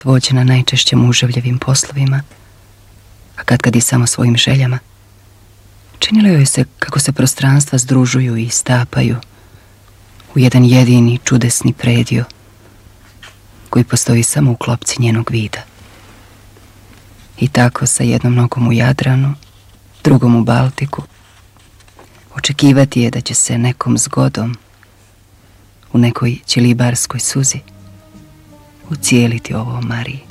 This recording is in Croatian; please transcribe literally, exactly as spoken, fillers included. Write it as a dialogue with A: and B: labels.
A: vođena najčešće muževljevim poslovima, a katkad i samo svojim željama, činilo joj se kako se prostranstva združuju i stapaju u jedan jedini čudesni predio koji postoji samo u klopci njenog vida. I tako sa jednom nogom u Jadranu, drugom u Baltiku, očekivati je da će se nekom zgodom u nekoj ćelibarskoj suzi ucijeliti ovo o Mariji.